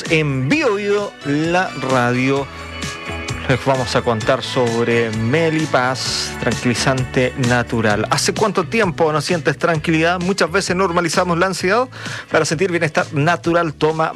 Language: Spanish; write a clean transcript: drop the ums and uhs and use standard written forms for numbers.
en Bio la radio. Les vamos a contar sobre Melipaz, tranquilizante natural. ¿Hace cuánto tiempo no sientes tranquilidad? Muchas veces normalizamos la ansiedad. Para sentir bienestar natural, toma